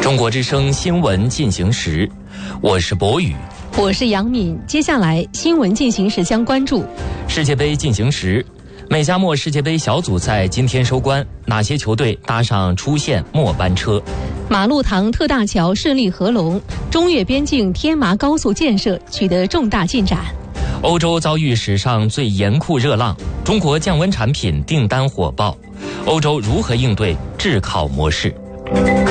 中国之声新闻进行时，我是博宇， 我是杨敏。接下来新闻进行时将关注世界杯进行时。美加墨世界杯小组赛今天收官，哪些球队搭上出线末班车？ 马路塘特大桥顺利合龙，中越边境天麻高速建设取得重大进展。 欧洲遭遇史上最严酷热浪，中国降温产品订单火爆，欧洲如何应对炙烤模式？